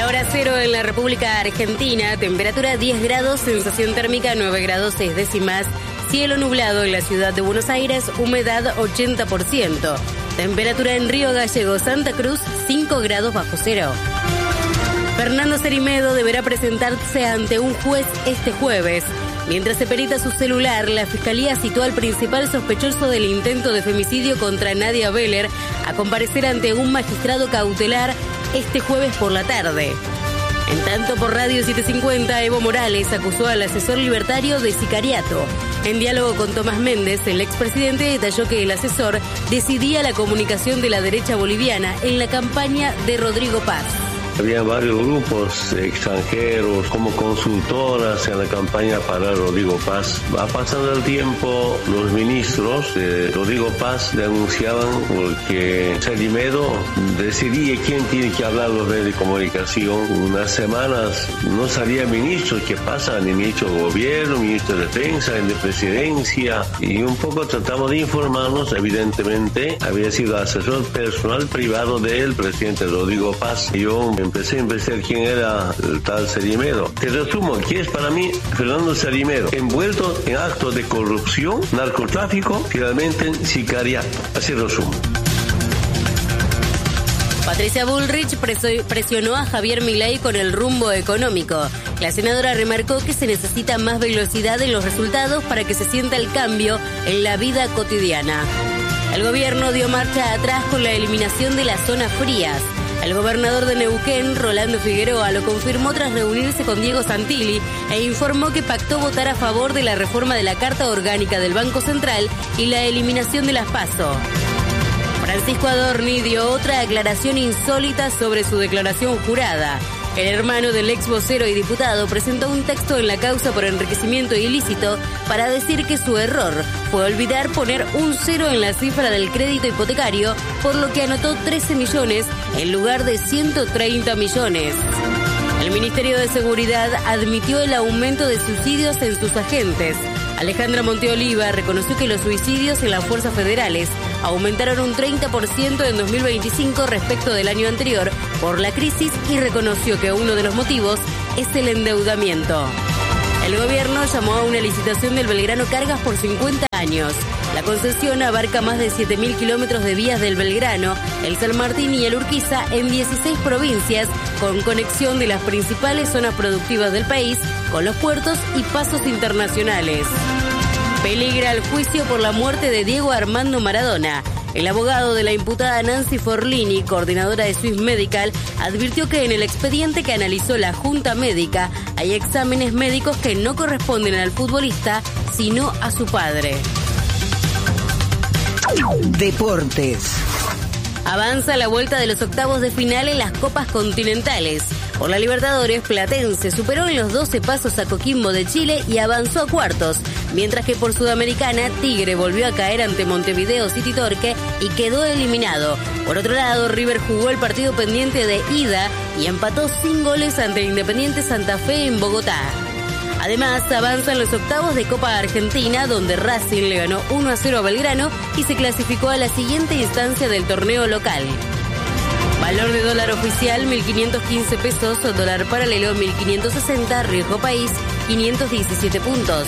hora cero en la República Argentina, temperatura 10 grados, sensación térmica 9 grados 6 décimas, cielo nublado en la ciudad de Buenos Aires, humedad 80%. Temperatura en Río Gallegos, Santa Cruz, 5 grados bajo cero. Fernando Cerimedo deberá presentarse ante un juez este jueves. Mientras se perita su celular, la Fiscalía citó al principal sospechoso del intento de femicidio contra Nadia Beller a comparecer ante un magistrado cautelar este jueves por la tarde. En tanto, por Radio 750, Evo Morales acusó al asesor libertario de sicariato. En diálogo con Tomás Méndez, el expresidente detalló que el asesor decidía la comunicación de la derecha boliviana en la campaña de Rodrigo Paz. Había varios grupos extranjeros como consultoras en la campaña para Rodrigo Paz. Va pasando el tiempo, los ministros de Rodrigo Paz denunciaban porque Cerimedo decidía quién tiene que hablar los medios de comunicación. Unas semanas no salía ministro, ¿qué pasa? Ni ministro de gobierno, ministro de defensa, de presidencia. Y un poco tratamos de informarnos, evidentemente, había sido asesor personal privado del presidente Rodrigo Paz. Yo empecé a investigar quién era el tal Cerimedo. Te resumo, ¿quién es para mí Fernando Cerimedo? Envuelto en actos de corrupción, narcotráfico, finalmente en sicariato. Así resumo. Patricia Bullrich presionó a Javier Milei con el rumbo económico. La senadora remarcó que se necesita más velocidad en los resultados para que se sienta el cambio en la vida cotidiana. El gobierno dio marcha atrás con la eliminación de las zonas frías. El gobernador de Neuquén, Rolando Figueroa, lo confirmó tras reunirse con Diego Santilli e informó que pactó votar a favor de la reforma de la Carta Orgánica del Banco Central y la eliminación de las PASO. Francisco Adorni dio otra aclaración insólita sobre su declaración jurada. El hermano del ex vocero y diputado presentó un texto en la causa por enriquecimiento ilícito para decir que su error fue olvidar poner un cero en la cifra del crédito hipotecario, por lo que anotó 13 millones en lugar de 130 millones. El Ministerio de Seguridad admitió el aumento de suicidios en sus agentes. Alejandra Monteoliva reconoció que los suicidios en las fuerzas federales aumentaron un 30% en 2025 respecto del año anterior por la crisis y reconoció que uno de los motivos es el endeudamiento. El gobierno llamó a una licitación del Belgrano Cargas por 50 años. La concesión abarca más de 7.000 kilómetros de vías del Belgrano, el San Martín y el Urquiza en 16 provincias, con conexión de las principales zonas productivas del país con los puertos y pasos internacionales. Peligra el juicio por la muerte de Diego Armando Maradona. El abogado de la imputada Nancy Forlini, coordinadora de Swiss Medical, advirtió que en el expediente que analizó la Junta Médica hay exámenes médicos que no corresponden al futbolista, sino a su padre. Deportes. Avanza la vuelta de los octavos de final en las Copas Continentales. Por la Libertadores, Platense superó en los 12 pasos a Coquimbo de Chile y avanzó a cuartos, mientras que por Sudamericana, Tigre volvió a caer ante Montevideo City Torque y quedó eliminado. Por otro lado, River jugó el partido pendiente de ida y empató sin goles ante Independiente Santa Fe en Bogotá. Además, avanzan los octavos de Copa Argentina, donde Racing le ganó 1-0 a Belgrano y se clasificó a la siguiente instancia del torneo local. Valor de dólar oficial, 1.515 pesos, dólar paralelo, 1.560, riesgo país, 517 puntos.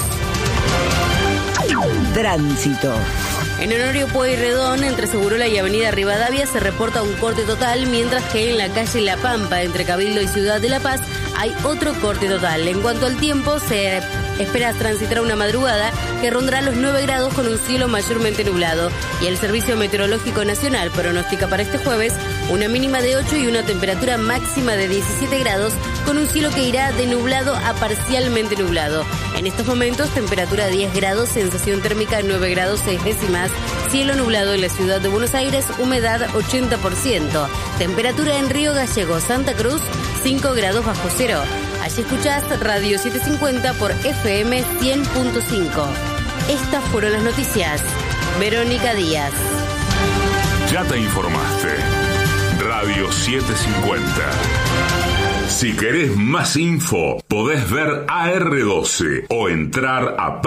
Tránsito. En Honorio Pueyrredón, entre Segurola y Avenida Rivadavia, se reporta un corte total, mientras que en la calle La Pampa, entre Cabildo y Ciudad de La Paz, hay otro corte total. En cuanto al tiempo, se espera transitar una madrugada que rondará los 9 grados con un cielo mayormente nublado. Y el Servicio Meteorológico Nacional pronostica para este jueves una mínima de 8 y una temperatura máxima de 17 grados con un cielo que irá de nublado a parcialmente nublado. En estos momentos, temperatura 10 grados, sensación térmica 9 grados 6 décimas, cielo nublado en la ciudad de Buenos Aires, humedad 80%, temperatura en Río Gallegos, Santa Cruz, 5 grados bajo cero. Allí escuchás Radio 750 por FM 100.5. Estas fueron las noticias. Verónica Díaz. Ya te informaste. Radio 750. Si querés más info, podés ver AR12 o entrar a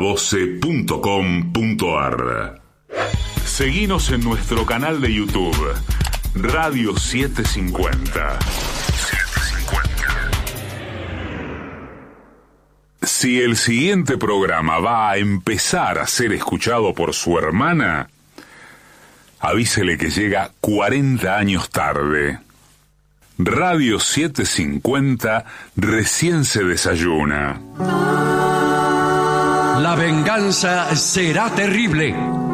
página12.com.ar. Seguinos en nuestro canal de YouTube, Radio 750. Si el siguiente programa va a empezar a ser escuchado por su hermana, avísele que llega 40 años tarde. Radio 750 recién se desayuna. La venganza será terrible.